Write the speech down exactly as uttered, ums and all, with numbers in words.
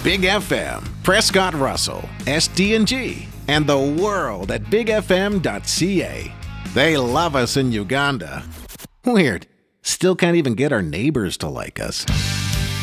Big F M, Prescott Russell, S D and G, and the world at big f m dot c a. They love us in Uganda. Weird. Still can't even get our neighbors to like us.